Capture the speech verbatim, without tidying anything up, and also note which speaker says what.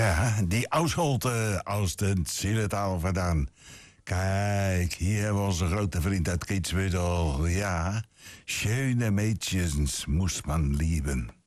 Speaker 1: Ja, die Ausholte aus de Zillertaal vandaan. Kijk, hier hebben we onze grote vriend uit Kitzbühel. Ja, schöne Mädchens moest man lieben.